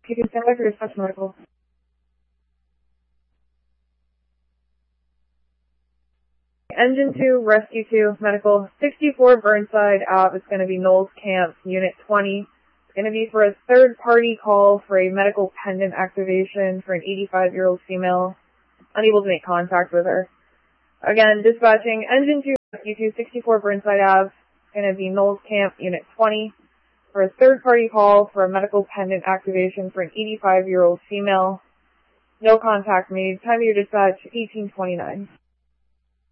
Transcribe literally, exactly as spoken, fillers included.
You can stand by for dispatch medical. Engine two, Rescue two, medical, sixty-four Burnside Ave. It's going to be Knowles Camp, Unit twenty. It's going to be for a third-party call for a medical pendant activation for an eighty-five-year-old female, unable to make contact with her. Again, dispatching Engine two, Rescue two, sixty-four Burnside Ave. It's going to be Knowles Camp, Unit twenty, for a third-party call for a medical pendant activation for an eighty-five-year-old female. No contact made. Time of your dispatch, eighteen twenty-nine.